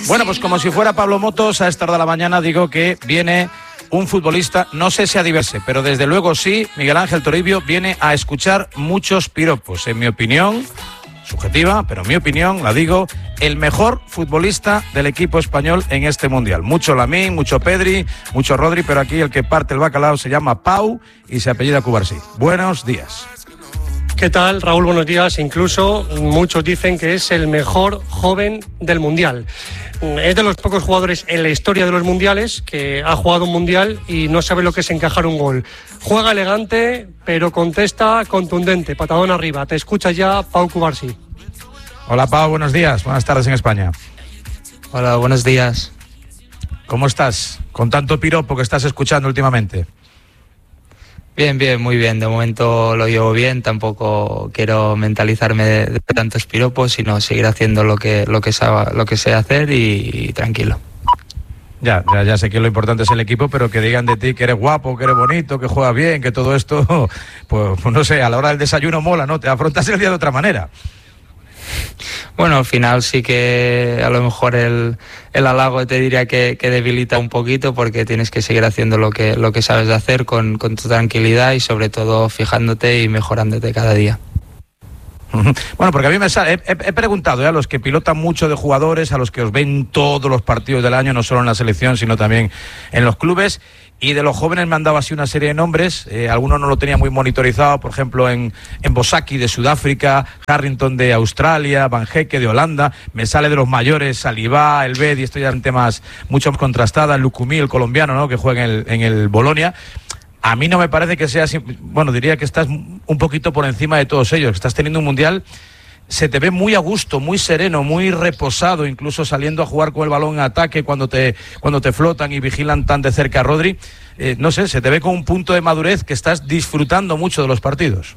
Bueno, pues como si fuera Pablo Motos, a esta hora de la mañana digo que viene un futbolista, no sé si a diverse, pero desde luego sí, Miguel Ángel Toribio viene a escuchar muchos piropos. En mi opinión, subjetiva, pero en mi opinión, la digo, el mejor futbolista del equipo español en este Mundial. Mucho Lamine, mucho Pedri, mucho Rodri, pero aquí el que parte el bacalao se llama Pau y se apellida Cubarsí. Buenos días. ¿Qué tal, Raúl? Buenos días. Incluso muchos dicen que es el mejor joven del Mundial. Es de los pocos jugadores en la historia de los Mundiales que ha jugado un Mundial y no sabe lo que es encajar un gol. Juega elegante, pero contesta contundente. Patadón arriba. Te escucha ya Pau Cubarsí. Hola, Pau. Buenos días. Buenas tardes en España. Hola, buenos días. ¿Cómo estás? Con tanto piropo que estás escuchando últimamente. Bien, muy bien. De momento lo llevo bien. Tampoco quiero mentalizarme de tantos piropos, sino seguir haciendo lo que sé hacer y tranquilo. Ya sé que lo importante es el equipo, pero que digan de ti que eres guapo, que eres bonito, que juegas bien, que todo esto, pues no sé, a la hora del desayuno mola, ¿no? Te afrontas el día de otra manera. Bueno, al final sí que a lo mejor el halago te diría que debilita un poquito, porque tienes que seguir haciendo lo que sabes de hacer con tu tranquilidad y sobre todo fijándote y mejorándote cada día. Bueno, porque a mí me sale, he preguntado a los que pilotan mucho de jugadores, a los que os ven todos los partidos del año, no solo en la selección, sino también en los clubes, y de los jóvenes me han dado así una serie de nombres, algunos no lo tenía muy monitorizado, por ejemplo en Bosaki de Sudáfrica, Harrington de Australia, Van Hecke de Holanda, me sale de los mayores, Salivá, Elvedi, esto ya en temas mucho más contrastadas, Lucumí, el colombiano, ¿no?, que juega en el Bolonia. A mí no me parece que sea así, bueno, diría que estás un poquito por encima de todos ellos, que estás teniendo un Mundial, se te ve muy a gusto, muy sereno, muy reposado, incluso saliendo a jugar con el balón en ataque cuando te flotan y vigilan tan de cerca a Rodri. No sé, se te ve con un punto de madurez que estás disfrutando mucho de los partidos.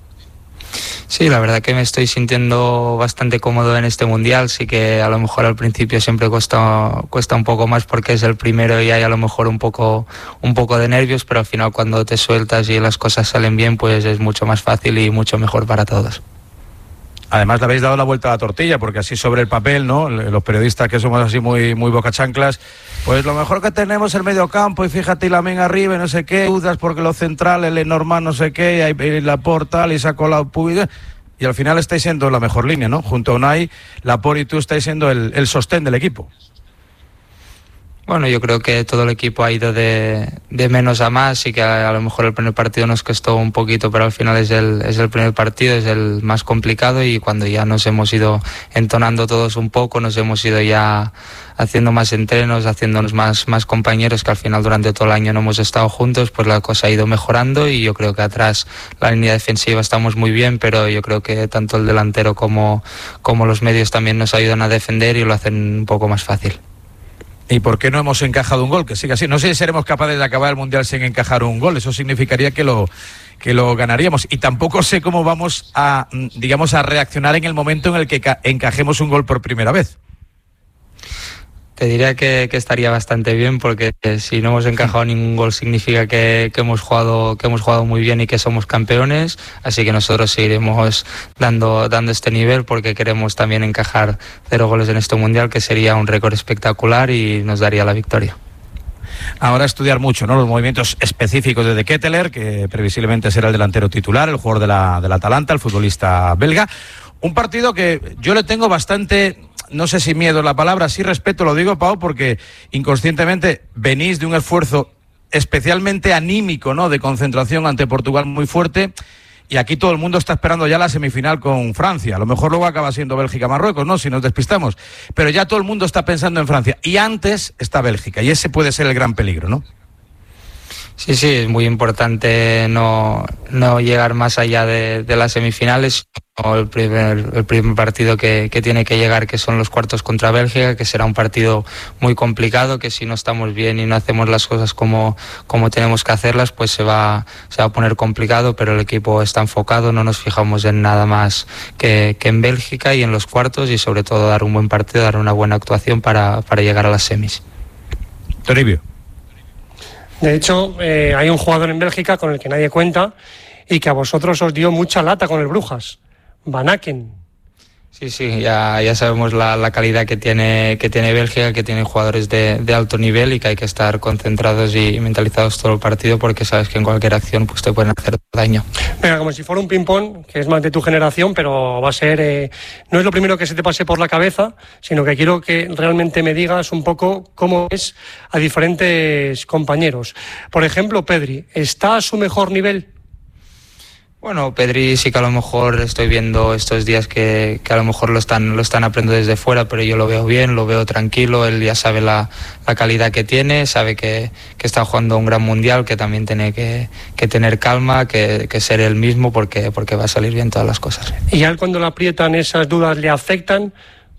Sí, la verdad que me estoy sintiendo bastante cómodo en este Mundial. Sí que a lo mejor al principio siempre cuesta un poco más porque es el primero y hay a lo mejor un poco de nervios, pero al final cuando te sueltas y las cosas salen bien, pues es mucho más fácil y mucho mejor para todos. Además le habéis dado la vuelta a la tortilla, porque así sobre el papel, ¿no?, los periodistas que somos así muy bocachanclas, pues lo mejor que tenemos es el medio campo, y fíjate, Lamine arriba y no sé qué, dudas porque los centrales, Lenormand no sé qué, y Laporte tal, y sacó la Puig, y al final estáis siendo la mejor línea, ¿no? Junto a Unai, Laporte y tú estáis siendo el sostén del equipo. Bueno, yo creo que todo el equipo ha ido de menos a más, y que a lo mejor el primer partido nos costó un poquito, pero al final es el primer partido, es el más complicado, y cuando ya nos hemos ido entonando todos un poco, nos hemos ido ya haciendo más entrenos, haciéndonos más compañeros, que al final durante todo el año no hemos estado juntos, pues la cosa ha ido mejorando, y yo creo que atrás la línea defensiva estamos muy bien, pero yo creo que tanto el delantero como los medios también nos ayudan a defender y lo hacen un poco más fácil. ¿Y por qué no hemos encajado un gol? Que siga así. No sé si seremos capaces de acabar el Mundial sin encajar un gol. Eso significaría que lo ganaríamos. Y tampoco sé cómo vamos a reaccionar en el momento en el que encajemos un gol por primera vez. Te diría que estaría bastante bien, porque si no hemos encajado ningún gol significa que hemos jugado muy bien y que somos campeones, así que nosotros seguiremos dando este nivel, porque queremos también encajar 0 goles en este Mundial, que sería un récord espectacular y nos daría la victoria. Ahora estudiar mucho, ¿no?, los movimientos específicos de De Ketelaere, que previsiblemente será el delantero titular, el jugador del Atalanta, el futbolista belga. Un partido que yo le tengo bastante, no sé si miedo es la palabra, sí respeto, lo digo, Pau, porque inconscientemente venís de un esfuerzo especialmente anímico, ¿no?, de concentración ante Portugal muy fuerte, y aquí todo el mundo está esperando ya la semifinal con Francia. A lo mejor luego acaba siendo Bélgica-Marruecos, ¿no?, si nos despistamos, pero ya todo el mundo está pensando en Francia, y antes está Bélgica, y ese puede ser el gran peligro, ¿no? Sí, es muy importante no llegar más allá de las semifinales. El primer partido que tiene que llegar, que son los cuartos contra Bélgica, que será un partido muy complicado, que si no estamos bien y no hacemos las cosas como tenemos que hacerlas, pues se va a poner complicado, pero el equipo está enfocado, no nos fijamos en nada más que en Bélgica y en los cuartos, y sobre todo dar un buen partido, dar una buena actuación para llegar a las semis. Toribio. De hecho, hay un jugador en Bélgica con el que nadie cuenta y que a vosotros os dio mucha lata con el Brujas, Van Aken. Sí, ya sabemos la calidad que tiene Bélgica, que tiene jugadores de alto nivel y que hay que estar concentrados y mentalizados todo el partido porque sabes que en cualquier acción pues te pueden hacer daño. Venga, como si fuera un ping-pong, que es más de tu generación, pero va a ser... no es lo primero que se te pase por la cabeza, sino que quiero que realmente me digas un poco cómo es a diferentes compañeros. Por ejemplo, Pedri, ¿está a su mejor nivel? Bueno, Pedri sí que a lo mejor estoy viendo estos días que a lo mejor lo están aprendiendo desde fuera, pero yo lo veo bien, lo veo tranquilo, él ya sabe la calidad que tiene, sabe que está jugando un gran mundial, que también tiene que tener calma, que ser él mismo porque va a salir bien todas las cosas. ¿Y a él cuando le aprietan esas dudas le afectan?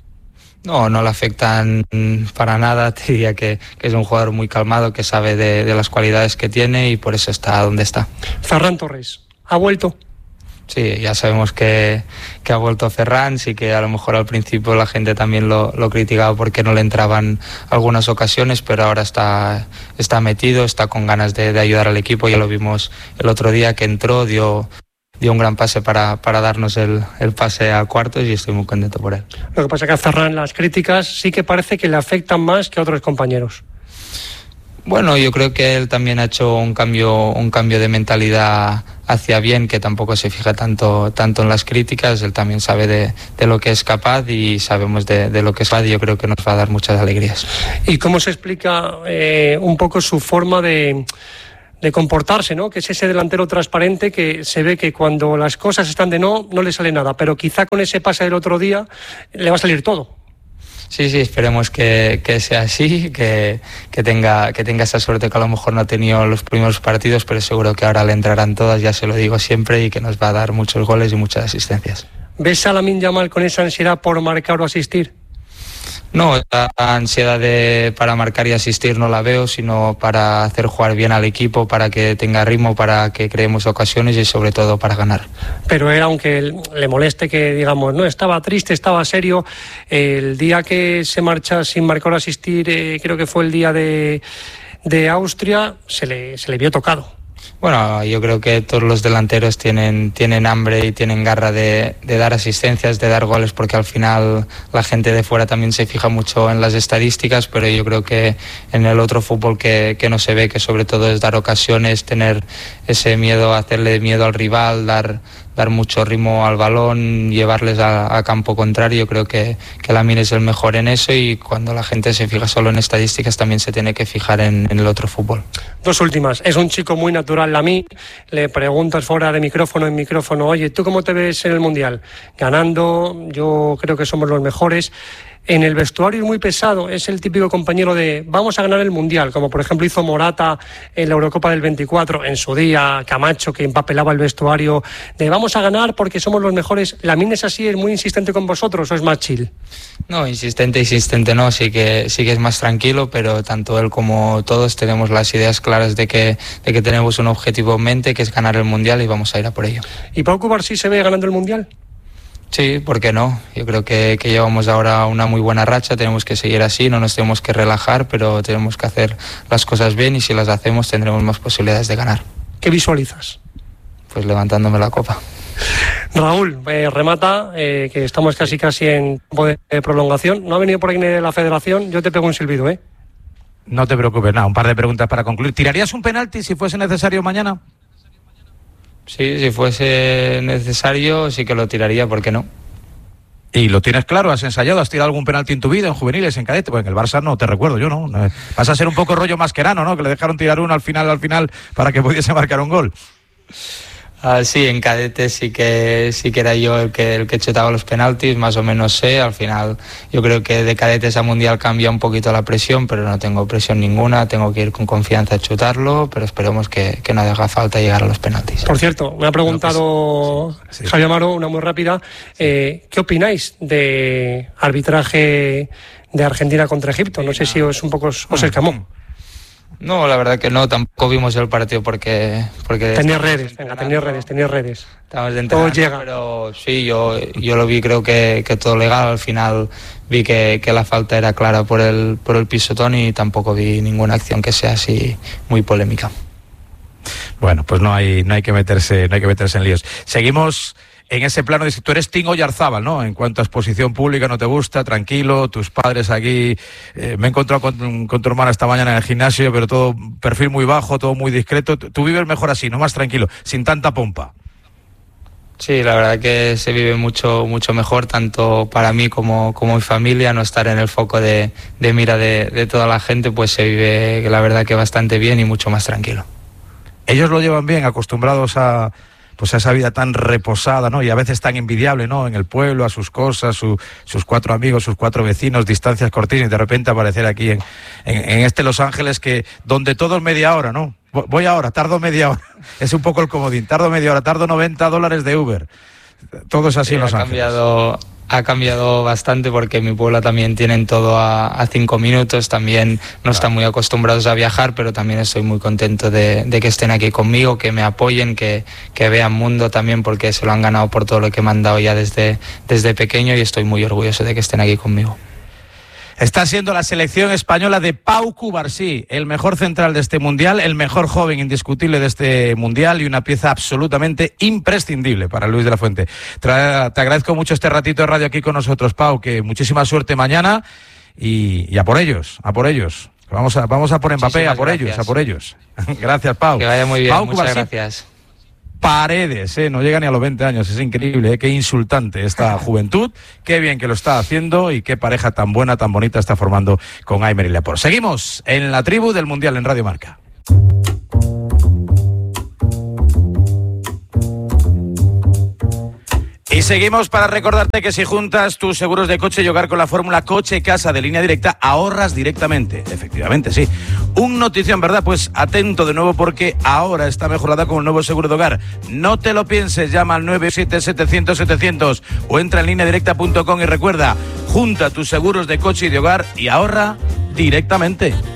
No le afectan para nada, te diría que es un jugador muy calmado, que sabe de las cualidades que tiene y por eso está donde está. Ferran Torres, ¿ha vuelto? Sí, ya sabemos que ha vuelto Ferran, sí que a lo mejor al principio la gente también lo criticaba porque no le entraban algunas ocasiones, pero ahora está metido, está con ganas de ayudar al equipo. Ya lo vimos el otro día que entró, dio un gran pase para darnos el pase a cuartos y estoy muy contento por él. Lo que pasa es que a Ferran las críticas sí que parece que le afectan más que a otros compañeros. Bueno, yo creo que él también ha hecho un cambio de mentalidad hacia bien, que tampoco se fija tanto en las críticas. Él también sabe de lo que es capaz y sabemos de lo que es capaz y yo creo que nos va a dar muchas alegrías. ¿Y cómo se explica un poco su forma de comportarse, ¿no? Que es ese delantero transparente que se ve que cuando las cosas están de no le sale nada, pero quizá con ese pase del otro día le va a salir todo. Sí, esperemos que sea así, que tenga esa suerte que a lo mejor no ha tenido los primeros partidos, pero seguro que ahora le entrarán todas, ya se lo digo siempre, y que nos va a dar muchos goles y muchas asistencias. ¿Ves a Lamine Yamal con esa ansiedad por marcar o asistir? No, la ansiedad para marcar y asistir no la veo, sino para hacer jugar bien al equipo, para que tenga ritmo, para que creemos ocasiones y sobre todo para ganar. Pero él, aunque le moleste que digamos, no, estaba triste, estaba serio, el día que se marcha sin marcar o asistir, creo que fue el día de Austria, se le vio tocado. Bueno, yo creo que todos los delanteros tienen hambre y tienen garra de dar asistencias, de dar goles, porque al final la gente de fuera también se fija mucho en las estadísticas, pero yo creo que en el otro fútbol que no se ve, que sobre todo es dar ocasiones, tener ese miedo, hacerle miedo al rival, dar mucho ritmo al balón, llevarles a campo contrario. Yo creo que Lamine es el mejor en eso y cuando la gente se fija solo en estadísticas también se tiene que fijar en el otro fútbol. Dos últimas. Es un chico muy natural, Lamine. Le preguntas fuera de micrófono en micrófono, oye, ¿tú cómo te ves en el Mundial? Ganando, yo creo que somos los mejores. En el vestuario es muy pesado, es el típico compañero de vamos a ganar el Mundial, como por ejemplo hizo Morata en la Eurocopa del 24, en su día Camacho, que empapelaba el vestuario de vamos a ganar porque somos los mejores. ¿Lamine es así, es muy insistente con vosotros o es más chill? No, insistente no, sí que es más tranquilo, pero tanto él como todos tenemos las ideas claras de que tenemos un objetivo en mente, que es ganar el Mundial y vamos a ir a por ello. ¿Y Pau Cubarsí se ve ganando el Mundial? Sí, ¿por qué no? Yo creo que llevamos ahora una muy buena racha, tenemos que seguir así, no nos tenemos que relajar, pero tenemos que hacer las cosas bien y si las hacemos tendremos más posibilidades de ganar. ¿Qué visualizas? Pues levantándome la copa. Raúl, remata, que estamos casi en tiempo de prolongación. No ha venido por aquí de la Federación, yo te pego un silbido, ¿eh? No te preocupes, nada, un par de preguntas para concluir. ¿Tirarías un penalti si fuese necesario mañana? Sí, si fuese necesario sí que lo tiraría, ¿por qué no? ¿Y lo tienes claro? ¿Has ensayado? ¿Has tirado algún penalti en tu vida, en juveniles, en cadete? Pues en el Barça no, te recuerdo yo, ¿no? Vas a ser un poco rollo Mascherano, ¿no? Que le dejaron tirar uno al final para que pudiese marcar un gol. Sí, en cadete sí que era yo el que chutaba los penaltis, más o menos sé. Al final yo creo que de cadetes a mundial cambia un poquito la presión, pero no tengo presión ninguna, tengo que ir con confianza a chutarlo, pero esperemos que no haga falta llegar a los penaltis. Por cierto, me ha preguntado Javier Amaro, una muy rápida, ¿qué opináis de arbitraje de Argentina contra Egipto? No sé si os escamó. No, la verdad que no, tampoco vimos el partido porque tenías redes. Estábamos de entrenar, todo llega. Pero sí, yo lo vi, creo que todo legal. Al final vi que la falta era clara por el pisotón y tampoco vi ninguna acción que sea así muy polémica. Bueno, pues no hay que meterse en líos. Seguimos en ese plano de si tú eres Team Oyarzábal, ¿no? En cuanto a exposición pública, no te gusta, tranquilo, tus padres aquí, me he encontrado con tu hermana esta mañana en el gimnasio, pero todo perfil muy bajo, todo muy discreto. Tú vives mejor así, ¿no? Más tranquilo, sin tanta pompa. Sí, la verdad que se vive mucho mejor, tanto para mí como mi familia, no estar en el foco de mira de toda la gente, pues se vive la verdad que bastante bien y mucho más tranquilo. Ellos lo llevan bien, acostumbrados a esa vida tan reposada, ¿no? Y a veces tan envidiable, ¿no? En el pueblo, a sus cosas, sus 4 amigos, sus 4 vecinos, distancias cortísimas, y de repente aparecer aquí en este Los Ángeles donde todo es media hora, ¿no? Voy ahora, tardo media hora. Es un poco el comodín. Tardo media hora, tardo $90 de Uber. Todo es así en Los Ángeles. Ha cambiado bastante porque en mi pueblo también tienen todo a 5 minutos. También no están muy acostumbrados a viajar, pero también estoy muy contento de que estén aquí conmigo, que me apoyen, que vean mundo también, porque se lo han ganado por todo lo que me han dado ya desde pequeño, y estoy muy orgulloso de que estén aquí conmigo. Está siendo la selección española de Pau Cubarsí, el mejor central de este Mundial, el mejor joven indiscutible de este Mundial y una pieza absolutamente imprescindible para Luis de la Fuente. Te agradezco mucho este ratito de radio aquí con nosotros, Pau, que muchísima suerte mañana y a por ellos, a por ellos. Vamos a por Mbappé, a por ellos. Gracias, Pau. Que vaya muy bien, Pau muchas Cubarsí. Gracias. Paredes, no llega ni a los 20 años, es increíble, qué insultante esta juventud, qué bien que lo está haciendo y qué pareja tan buena, tan bonita está formando con Aimer y Laporte. Seguimos en la tribu del Mundial en Radio Marca. Y seguimos para recordarte que si juntas tus seguros de coche y hogar con la fórmula Coche Casa de Línea Directa, ahorras directamente. Efectivamente, sí. Un notición, ¿verdad? Pues atento de nuevo, porque ahora está mejorada con el nuevo seguro de hogar. No te lo pienses, llama al 97700-700 o entra en lineadirecta.com y recuerda, junta tus seguros de coche y de hogar y ahorra directamente.